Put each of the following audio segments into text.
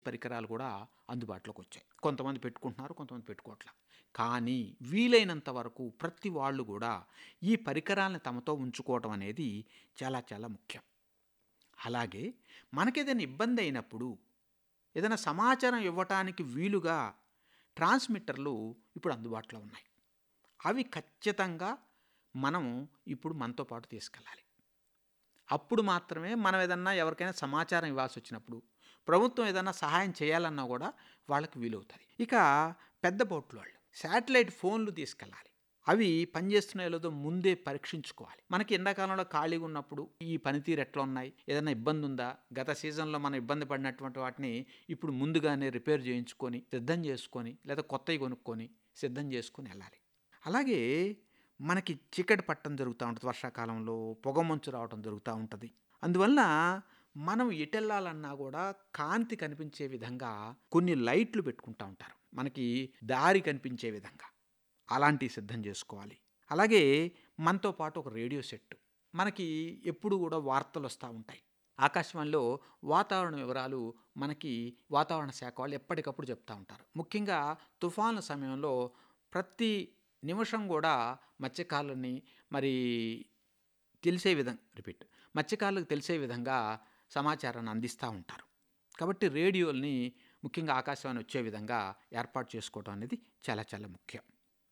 పరికరాలు కూడా అందుబాటులోకి వచ్చాయి. కొంతమంది పెట్టుకుంటున్నారు, కొంతమంది పెట్టుకోవట్లా. కానీ వీలైనంత వరకు ప్రతి వాళ్ళు కూడా ఈ పరికరాలను తమతో ఉంచుకోవటం అనేది చాలా చాలా ముఖ్యం. అలాగే మనకేదైనా ఇబ్బంది అయినప్పుడు ఏదైనా సమాచారం ఇవ్వటానికి వీలుగా ట్రాన్స్మిటర్లు ఇప్పుడు అందుబాటులో ఉన్నాయి. అవి ఖచ్చితంగా మనం ఇప్పుడు మనతో పాటు తీసుకెళ్ళాలి. అప్పుడు మాత్రమే మనం ఏదన్నా ఎవరికైనా సమాచారం ఇవ్వాల్సి వచ్చినప్పుడు, ప్రభుత్వం ఏదన్నా సహాయం చేయాలన్నా కూడా వాళ్ళకి వీలవుతుంది. ఇక పెద్ద బోట్లు వాళ్ళు శాటిలైట్ ఫోన్లు తీసుకెళ్ళాలి. అవి పనిచేస్తున్నాయో లేదో ముందే పరీక్షించుకోవాలి. మనకి ఎండాకాలంలో ఖాళీగా ఉన్నప్పుడు ఈ పనితీరు ఎట్లా ఉన్నాయి, ఏదైనా ఇబ్బంది ఉందా, గత సీజన్లో మనం ఇబ్బంది పడినటువంటి వాటిని ఇప్పుడు ముందుగానే రిపేర్ చేయించుకొని సిద్ధం చేసుకొని, లేదా కొత్తవి కొనుక్కొని సిద్ధం చేసుకొని వెళ్ళాలి. అలాగే మనకి చీకటి పట్టడం జరుగుతూ ఉంటుంది, వర్షాకాలంలో పొగమంచు రావడం జరుగుతూ ఉంటుంది. అందువల్ల మనం ఎటెళ్ళాలన్నా కూడా కాంతి కనిపించే విధంగా కొన్ని లైట్లు పెట్టుకుంటూ ఉంటారు, మనకి దారి కనిపించే విధంగా. అలాంటివి సిద్ధం చేసుకోవాలి. అలాగే మనతో పాటు ఒక రేడియో సెట్, మనకి ఎప్పుడు కూడా వార్తలు వస్తూ ఉంటాయి. ఆకాశవాణిలో వాతావరణ వివరాలు మనకి వాతావరణ శాఖ వాళ్ళు ఎప్పటికప్పుడు చెప్తూ ఉంటారు. ముఖ్యంగా తుఫాను సమయంలో ప్రతి నిమిషం కూడా మత్స్యకారులని మరి తెలిసే మత్స్యకారులకు తెలిసే విధంగా సమాచారాన్ని అందిస్తూ ఉంటారు. కాబట్టి రేడియోల్ని ముఖ్యంగా ఆకాశవాణి వచ్చే విధంగా ఏర్పాటు చేసుకోవడం అనేది చాలా చాలా ముఖ్యం.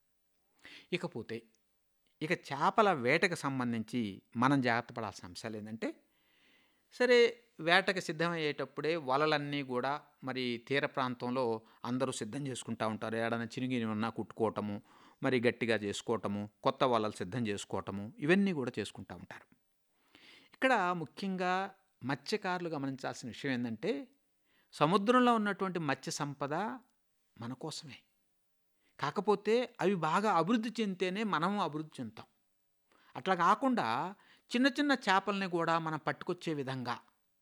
ఇకపోతే ఇక చేపల వేటకు సంబంధించి మనం జాగ్రత్త పడాల్సిన అంశాలు ఏంటంటే, సరే వేటకు సిద్ధమయ్యేటప్పుడే వలలన్నీ కూడా మరి తీర ప్రాంతంలో అందరూ సిద్ధం చేసుకుంటూ ఉంటారు. ఏడైనా చినిగిని ఉన్నా కుట్టుకోవటము, మరి గట్టిగా చేసుకోవటము, కొత్త వలలు సిద్ధం చేసుకోవటము, ఇవన్నీ కూడా చేసుకుంటూ ఉంటారు. ఇక్కడ ముఖ్యంగా మత్స్యకారులు గమనించాల్సిన విషయం ఏంటంటే, సముద్రంలో ఉన్నటువంటి మత్స్య సంపద మన కోసమే. కాకపోతే అవి బాగా అభివృద్ధి చెందితేనే మనము అభివృద్ధి చెందుతాం. అట్లా కాకుండా చిన్న చిన్న చేపల్ని కూడా మనం పట్టుకొచ్చే విధంగా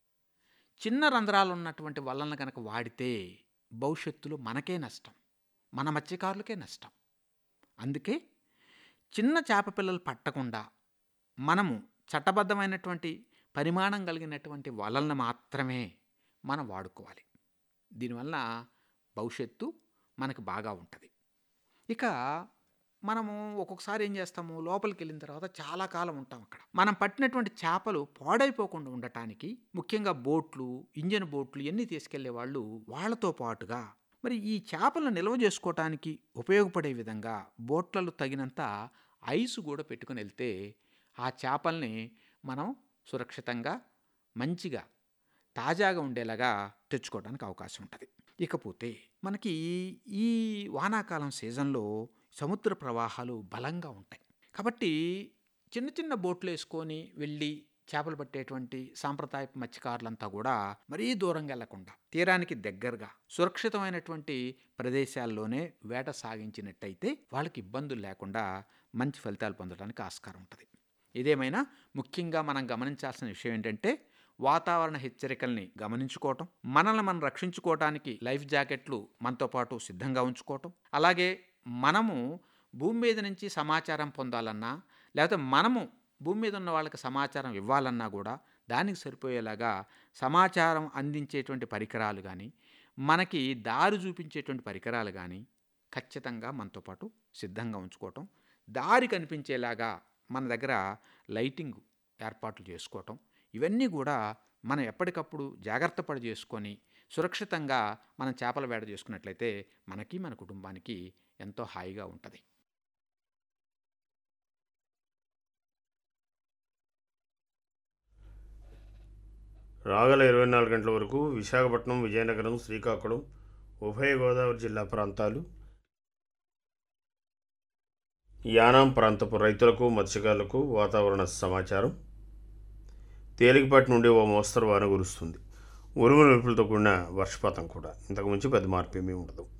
చిన్న రంధ్రాలు ఉన్నటువంటి వలలను కనుక వాడితే భవిష్యత్తులో మనకే నష్టం, మన మత్స్యకారులకే నష్టం. అందుకే చిన్న చేప పిల్లలు పట్టకుండా మనము చట్టబద్ధమైనటువంటి పరిమాణం కలిగినటువంటి వలలను మాత్రమే మనం వాడుకోవాలి. దీనివల్ల భవిష్యత్తు మనకు బాగా ఉంటుంది. ఇక మనము ఒక్కొక్కసారి ఏం చేస్తాము, లోపలికి వెళ్ళిన తర్వాత చాలా కాలం ఉంటాం అక్కడ. మనం పట్టినటువంటి చేపలు పాడైపోకుండా ఉండటానికి ముఖ్యంగా బోట్లు, ఇంజన్ బోట్లు ఇవన్నీ తీసుకెళ్లే వాళ్ళు, వాళ్ళతో పాటుగా మరి ఈ చేపలను నిల్వ చేసుకోవటానికి ఉపయోగపడే విధంగా బోట్లలో తగినంత ఐసు కూడా పెట్టుకుని వెళ్తే ఆ చేపల్ని మనం సురక్షితంగా మంచిగా తాజాగా ఉండేలాగా తెచ్చుకోవడానికి అవకాశం ఉంటుంది. ఇకపోతే మనకి ఈ వానాకాలం సీజన్లో సముద్ర ప్రవాహాలు బలంగా ఉంటాయి. కాబట్టి చిన్న చిన్న బోట్లు వేసుకొని వెళ్ళి చేపలు పట్టేటువంటి సాంప్రదాయపు మత్స్యకారులంతా కూడా మరీ దూరంగా వెళ్లకుండా తీరానికి దగ్గరగా సురక్షితమైనటువంటి ప్రదేశాల్లోనే వేట సాగించినట్టయితే వాళ్ళకి ఇబ్బందులు లేకుండా మంచి ఫలితాలు పొందడానికి ఆస్కారం ఉంటుంది. ఇదేమైనా ముఖ్యంగా మనం గమనించాల్సిన విషయం ఏంటంటే, వాతావరణ హెచ్చరికల్ని గమనించుకోవటం, మనల్ని మనం రక్షించుకోవటానికి లైఫ్ జాకెట్లు మనతో పాటు సిద్ధంగా ఉంచుకోవటం, అలాగే మనము భూమి మీద నుంచి సమాచారం పొందాలన్నా, లేకపోతే మనము భూమి మీద ఉన్న వాళ్ళకి సమాచారం ఇవ్వాలన్నా కూడా దానికి సరిపోయేలాగా సమాచారం అందించేటువంటి పరికరాలు కానీ, మనకి దారి చూపించేటువంటి పరికరాలు కానీ ఖచ్చితంగా మనతో పాటు సిద్ధంగా ఉంచుకోవటం, దారి కనిపించేలాగా మన దగ్గర లైటింగ్ ఏర్పాట్లు చేసుకోవటం, ఇవన్నీ కూడా మనం ఎప్పటికప్పుడు జాగ్రత్త పడి చేసుకొని సురక్షితంగా మనం చేపల వేట చేసుకున్నట్లయితే మనకి మన కుటుంబానికి ఎంతో హాయిగా ఉంటుంది. రాగల 24 గంటల వరకు విశాఖపట్నం, విజయనగరం, శ్రీకాకుళం, ఉభయ గోదావరి జిల్లా ప్రాంతాలు, యానాం ప్రాంతపు రైతులకు, మత్స్యకారులకు వాతావరణ సమాచారం. తేలికపాటి నుండి ఓ మోస్తరు వాన కురుస్తుంది. ఉరుముల మెరుపులతో కూడిన వర్షపాతం కూడా. ఇంతకుమించి పెద్ద మార్పు ఏమీ ఉండదు.